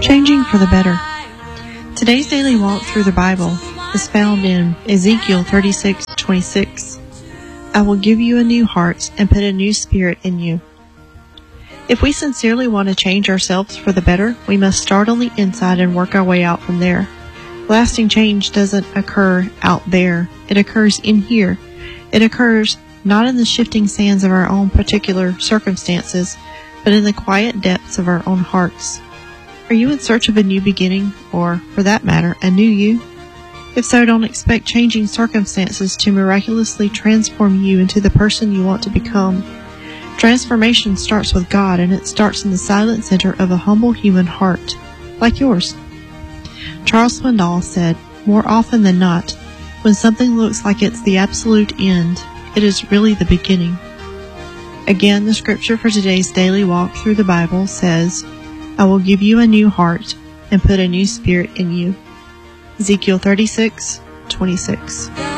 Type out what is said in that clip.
Changing for the better. Today's daily walk through the Bible is found in Ezekiel 36:26. I will give you a new heart and put a new spirit in you. If we sincerely want to change ourselves for the better, we must start on the inside and work our way out from there. Lasting change doesn't occur out there. It occurs in here. It occurs not in the shifting sands of our own particular circumstances, but in the quiet depths of our own hearts. Are you in search of a new beginning, or, for that matter, a new you? If so, don't expect changing circumstances to miraculously transform you into the person you want to become. Transformation starts with God, and it starts in the silent center of a humble human heart, like yours. Charles Swindoll said, more often than not, when something looks like it's the absolute end, it is really the beginning. Again, the scripture for today's daily walk through the Bible says, I will give you a new heart and put a new spirit in you. Ezekiel 36:26.